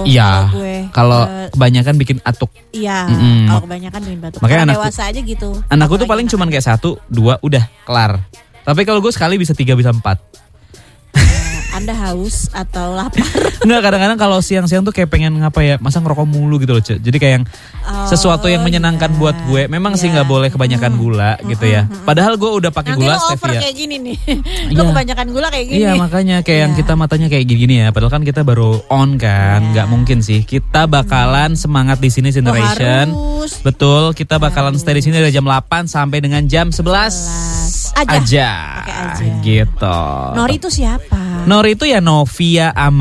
Iya. gue. Kalau kebanyakan bikin atuk. Iya. Kalau kebanyakan bikin batuk. Makanya Orang anakku, dewasa aja gitu. Anakku tuh paling cuman kayak 1, 2 udah kelar. Tapi kalau gue sekali bisa 3 bisa 4. Anda haus atau lapar? Enggak, kadang-kadang kalau siang-siang tuh kayak pengen ngapa ya, masa ngerokok mulu gitu loh, Cek. Jadi kayak yang sesuatu yang menyenangkan buat gue. Memang sih nggak boleh kebanyakan gula gitu ya. Padahal gue udah pakai gula stevia. Nanti lo over kayak gini nih. Lo kebanyakan gula kayak gini. Iya, makanya kayak yang kita matanya kayak gini ya. Padahal kan kita baru on kan, nggak mungkin sih. Kita bakalan semangat di sini Generation. Betul, kita bakalan stay di sini dari jam 8 sampai dengan jam 11 aja. Gitu. Gitu. Nori itu siapa? Nori itu ya Novia Ama